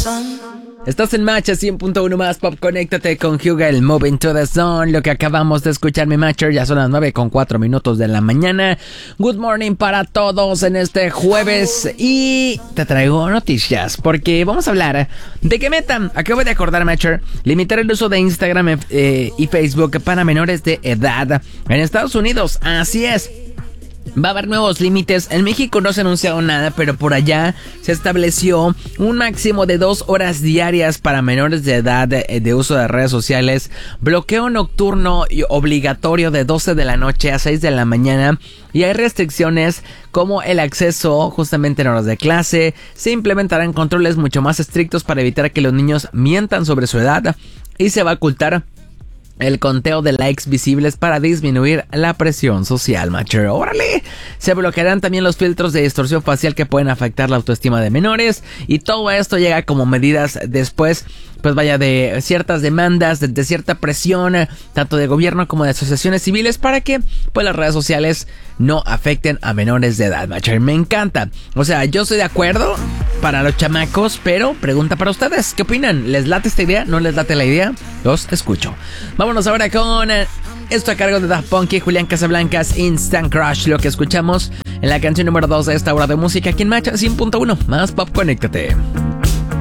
Estás en Match 100.1 más Pop, conéctate con Hyuga, el Moving to the Zone. Lo que acabamos de escuchar, mi Matcher, ya son las 9:04 de la mañana. Good morning para todos en este jueves. Y te traigo noticias, porque vamos a hablar de que Meta, acabo de acordar, Matcher, limitar el uso de Instagram y Facebook para menores de edad en Estados Unidos. Así es. Va a haber nuevos límites. En México no se ha anunciado nada, pero por allá se estableció un máximo de 2 horas diarias para menores de edad de uso de redes sociales, bloqueo nocturno y obligatorio de 12 de la noche a 6 de la mañana, y hay restricciones como el acceso justamente en horas de clase. Se implementarán controles mucho más estrictos para evitar que los niños mientan sobre su edad, y se va a ocultar el conteo de likes visibles para disminuir la presión social, macho. ¡Órale! Se bloquearán también los filtros de distorsión facial que pueden afectar la autoestima de menores. Y todo esto llega como medidas después, pues vaya, de ciertas demandas, de cierta presión, tanto de gobierno como de asociaciones civiles, para que pues las redes sociales no afecten a menores de edad, macho. Me encanta. O sea, yo estoy de acuerdo para los chamacos, pero pregunta para ustedes, ¿qué opinan? ¿Les late esta idea? ¿No les late la idea? Los escucho. Vámonos ahora con esto a cargo de Daft Punk y Julián Casablancas, Instant Crush, lo que escuchamos en la canción número 2 de esta hora de música aquí en Match 100.1 más Pop, conéctate.